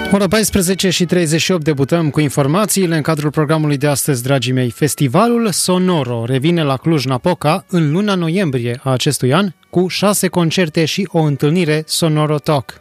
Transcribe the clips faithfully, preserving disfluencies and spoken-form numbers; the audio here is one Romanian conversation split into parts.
Ora paisprezece și treizeci și opt debutăm cu informațiile în cadrul programului de astăzi, dragii mei. Festivalul Sonoro revine la Cluj-Napoca în luna noiembrie a acestui an cu șase concerte și o întâlnire Sonoro Talk.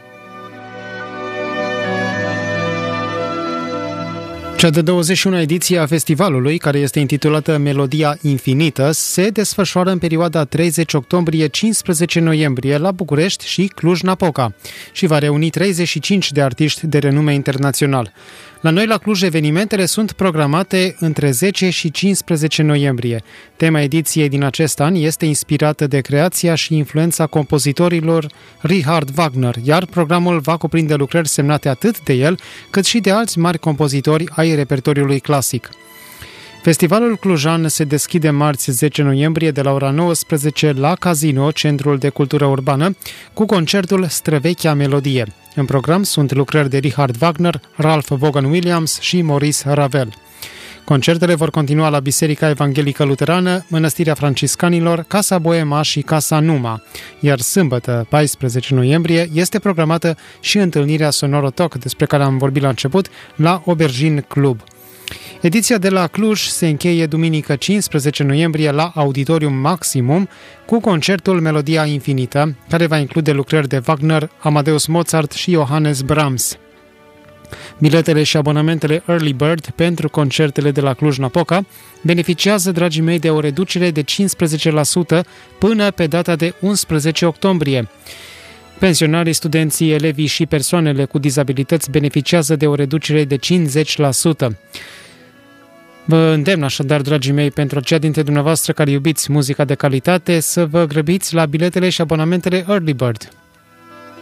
Cea de douăzeci și una ediție a festivalului, care este intitulată Melodia Infinită, se desfășoară în perioada treizeci octombrie - cincisprezece noiembrie la București și Cluj-Napoca și va reuni treizeci și cinci de artiști de renume internațional. La noi la Cluj evenimentele sunt programate între zece și cincisprezece noiembrie. Tema ediției din acest an este inspirată de creația și influența compozitorilor Richard Wagner, iar programul va cuprinde lucrări semnate atât de el, cât și de alți mari compozitori ai repertoriului clasic. Festivalul clujan se deschide marți zece noiembrie de la ora nouăsprezece la Casino, Centrul de Cultură Urbană, cu concertul Străvechea Melodie. În program sunt lucrări de Richard Wagner, Ralph Vaughan Williams și Maurice Ravel. Concertele vor continua la Biserica Evanghelică Luterană, Mănăstirea Franciscanilor, Casa Boema și Casa Numa, iar sâmbătă, paisprezece noiembrie, este programată și întâlnirea Sonoro Talk, despre care am vorbit la început, la Aubergine Club. Ediția de la Cluj se încheie duminică cincisprezece noiembrie la Auditorium Maximum cu concertul Melodia Infinită, care va include lucrări de Wagner, Amadeus Mozart și Johannes Brahms. Biletele și abonamentele Early Bird pentru concertele de la Cluj-Napoca beneficiază, dragii mei, de o reducere de cincisprezece la sută până pe data de unsprezece octombrie. Pensionarii, studenții, elevii și persoanele cu dizabilități beneficiază de o reducere de cincizeci la sută. Vă îndemn așadar, dragii mei, pentru aceia dintre dumneavoastră care iubiți muzica de calitate, să vă grăbiți la biletele și abonamentele Early Bird.